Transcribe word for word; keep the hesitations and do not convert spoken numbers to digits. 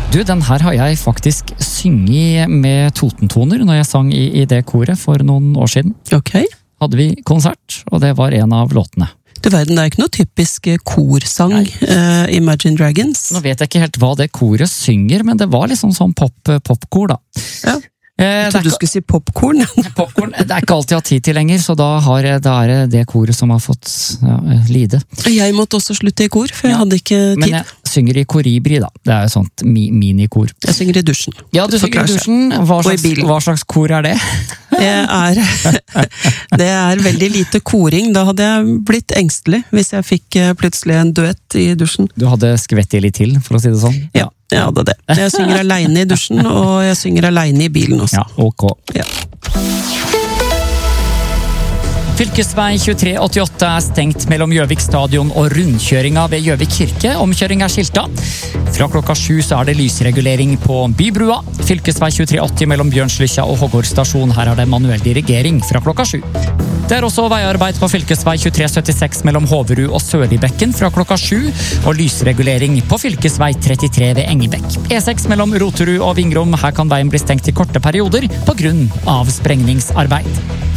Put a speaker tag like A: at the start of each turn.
A: Du, den her har jeg faktisk synget med Totentoner når jeg sang i, i det koret for noen år siden.
B: Ok.
A: Hadde vi konsert, og det var en av låtene.
B: Du verden, det er ikke noe typisk korsang, uh, Imagine Dragons.
A: Nå vet jeg ikke helt hva det koret synger, men det var liksom sånn pop, popkor da.
B: Ja. Jeg trodde du skulle si popcorn.
A: Popcorn, det er ikke alltid jeg har tid til lenger, så da, har, da er det det koret som har fått ja, lide.
B: Jeg måtte også slutte i kor, for jeg ja. hadde ikke tid.
A: Men jeg synger i koribri da, det er jo sånt mi minikor.
B: Jeg synger i dusjen.
A: Ja, du synger i dusjen. Hva slags, hva slags kor er det?
B: Det er, det er veldig lite koring. Da hadde jeg blitt engstelig hvis jeg fikk plutselig en duett i dusjen.
A: Du hadde skvettet litt til, for å si det sånn?
B: Ja. Jeg hadde det. Jeg synger alene i dusjen, og jeg synger alene i bilen også.
A: Ja, ok.
B: Ja.
A: Fylkesvei tjuetre åttiåtte er stengt mellom Gjøvik stadion og rundkjøringa ved Gjøvik kirke. Omkjøring er skilta. Fra klokka sju så er det lysregulering på Bybrua. Fylkesvei tjuetre åtti mellom Bjørnslykja og Hågård stasjon. Her er det manuell dirigering fra klokka sju. Det er også veiarbeid på fylkesvei tjuetre syttiseks mellom Håverud og Sørlibekken fra klokka sju, og lysregulering på fylkesvei trettitre ved Engebekk. E seks mellom Roterud og Vingrom. Her kan veien bli stengt i korte perioder på grunn av sprengningsarbeid.